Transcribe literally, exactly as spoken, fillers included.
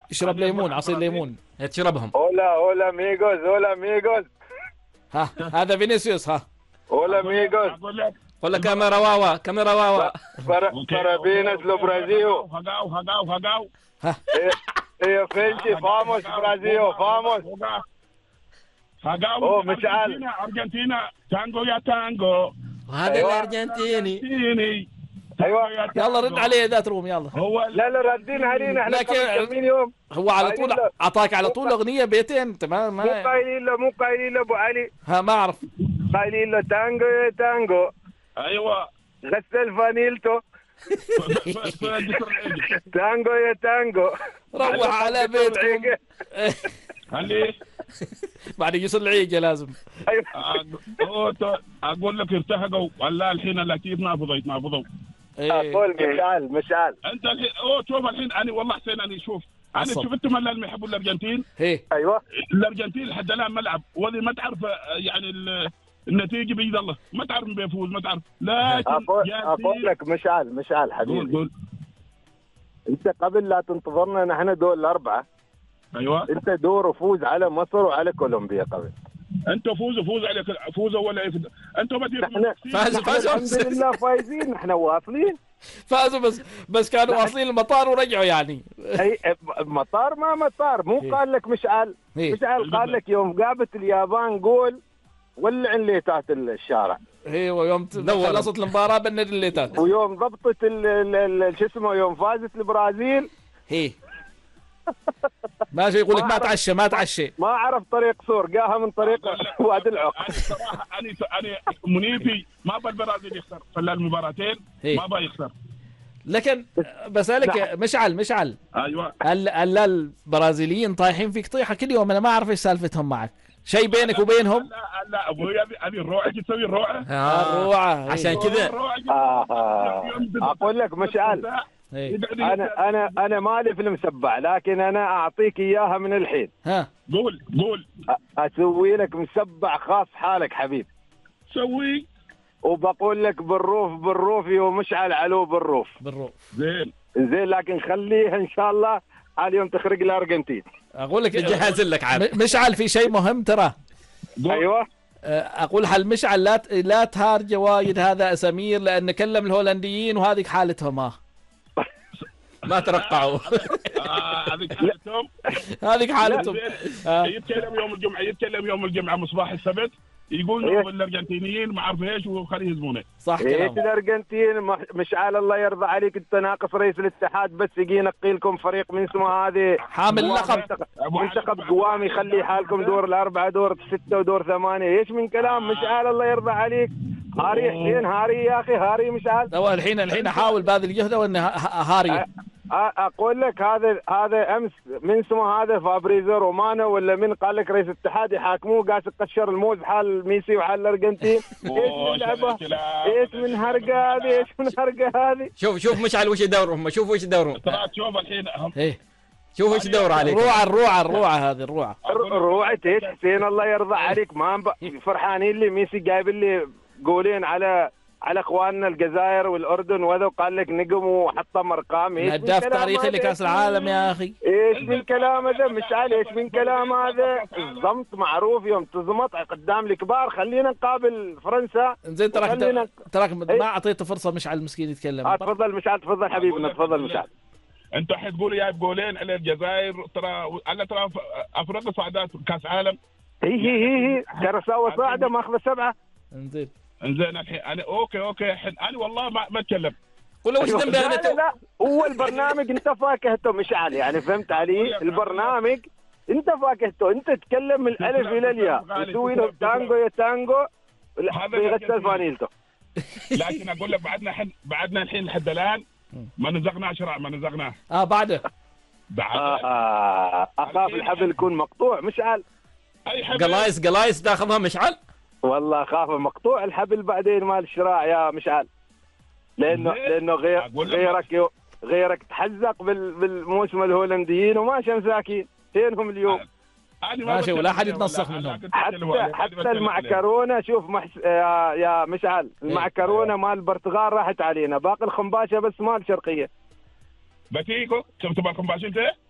اشرب ليمون، عصير ليمون تشربهم. هولا هولا ميغوز، هولا ميغوز. ها هذا فينيسيوس. ها هولا ميغوس. قول لك كاميرا واوا، كاميرا واوا. Parabéns lo Brasil. Hagao, hagao, hagao. ايه فينشي فاموس برازيل فاموس. هجاو. اوه مشعل. أرجنتينا أرجنتينا تانجو يا تانجو. وهذا الارجنتيني. ايوه يلا رد عليه اذا تروم يلا. هو لا لا ردين علينا احنا كم يوم. هو على طول اعطاك على طول اغنيه بيتين انت ما ما مو قايلين له مو قايلين له ابو علي. ها ما اعرف. قايلين له تانجو يا تانجو. ايوه غسل فانيلتو. تانجو يا تانجو. روح على بيتكم. هلي بعد يصل العيقه لازم. اقول لك ارتهقوا والله الحين الاكيد نافضوا يتنافضوا. اقول مشعل مشعل انت الحين اوه شوف الحين انا والله حسين انا شوف انا شفتهم اللي يحبوا الارجنتين. ايه ايوه الارجنتين لحد الان ملعب واللي ما تعرف يعني النتيجه بيد الله ما تعرف من بيفوز ما تعرف لكن اقول, أقول لك مشعل مشعل حبيبي قول قول. انت قبل لا تنتظرنا نحن دول الاربعه. ايوه انت دور فوز على مصر وعلى كولومبيا قبل. انتوا فوزوا فوزوا عليك فوزوا ولا ايه؟ انتوا بدي فازوا فازوا الحمد لله فايزين نحن واصلين. فازوا بس بس كانوا واصلين المطار ورجعوا يعني. اي مطار ما مطار مو إيه. قال لك مشعل إيه. مشعل قال لك يوم قابت اليابان جول ولع الليتات الشارع. ايوه يوم خلصت المباراه بند الليتات. ويوم ضبطت شو اسمه يوم فازت البرازيل. هي ماشي يقول لك ما تعشى ما تعشى ما عرف طريق سور قاها من طريق وادي العق. انا صراحه انا انا منيفي ما بالبرازيل يخسر في المباراتين ما با يخسر. لكن بسالك مشعل مشعل ايوه هل هل البرازيليين طايحين فيك طيحه كل يوم؟ انا ما اعرف ايش سالفتهم معك. شيء بينك وبينهم؟ لا لا ابوي هذه الروعه تسوي الروعه. اه الروعه عشان كذا. آه اقول لك مشعل انا انا انا مالي في المسبع لكن انا اعطيك اياها من الحين. ها قول قول. اسوي لك مسبع خاص حالك حبيب. سوي. وبقول لك بالروف بالروفي ومشعل علو بالروف. بالروف زين زين لكن خليها ان شاء الله على يوم تخرج الارجنتين. اقول لك جهز لك عاد. مشعل في شيء مهم ترى. ايوه اقول هل مشعل لا لا تهارج وايد هذا سمير لان كلم الهولنديين وهذه حالتهم. ها ما ترقعوا. هذيك حالتهم هذيك حالتهم. يتكلم يوم الجمعه يتكلم يوم الجمعه مصباح السبت يقول إيه؟ الارجنتينيين ما اعرف ايش وخليه يهزمونه. صح كلام. ايش الارجنتين مشعل الله يرضى عليك انت ناقص رئيس الاتحاد بس يجي ينقي لكم فريق من اسمه هذه حامل لقب منتخب قوام يخلي حالكم دور الاربعه دور السته ودور ثمانيه. ايش من كلام مشعل الله يرضى عليك. هاري حسين هاري يا اخي هاري مشعل. هو الحين الحين احاول باذل جهده وانه هاري. اقول لك هذا هذا امس من اسمه هذا فابريزو رومانو ولا من قال لك رئيس الاتحاد يحاكموه قاعد يقشر الموز حال ميسي وحال الارجنتين. ايش من لعبه ايش من هرقه هذه ايش من هرقه هذه. شوف شوف مشعل وش يدورهم شوف وش يدورهم. شوف الحين ايه شوف وش يدور عليك. الروعه الروعه الروعه هذه الروعه. الروعه ايش حسين الله يرضى عليك ما فرحانين لي ميسي جايب لي جولين على على اخواننا الجزائر والاردن وذا وقال لك نجم وحطم ارقام. ايش هداف تاريخي لكاس العالم يا اخي. ايش من كلام هذا مشعل ايش من كلام هذا. الضمط معروف يوم تزمط قدام الكبار. خلينا نقابل فرنسا. زين تراك تراك ما اعطيته فرصه مشعل المسكين يتكلم. تفضل مشعل تفضل حبيبنا تفضل مشعل. انتوا حتقولوا جايب جولين على الجزائر ترى على ترى افريقيا صعدات كاس عالم. هي هي هي ترى سوا صاعده ماخذه سبعه. انزين انزين الحين انا اوكي اوكي الحين انا والله ما ما اتكلم. قول له وش ذنبي لا, لا لا هو البرنامج انت فاكهته مشعل يعني فهمت علي. البرنامج انت فاكهته انت تتكلم من الالف الى الياء تسوي له تانجو يا تانجو يغسل فانيلته. لكن اقول لك بعدنا الحين بعدنا الحين لحد الان ما نزغناه شرع ما نزغناه. اه بعده بعد آه اخاف الحبل يكون مقطوع مشعل. اي حبل قلايس قلايس تاخذها مشعل. والله خاف مقطوع الحبل بعدين مال الشراع يا مشعل لانه لانه غير غيرك غيرك تحزق بالموسم الهولنديين وما مساكين فينهم اليوم. ماشي ولا حد يتنسخ منهم. حتى حتى المعكرونه شوف محس... يا يا مشعل المعكرونه مال البرتغال راحت علينا باقي الخنباشه بس مال الشرقيه. بتيكو شفت بالخنباشه انت؟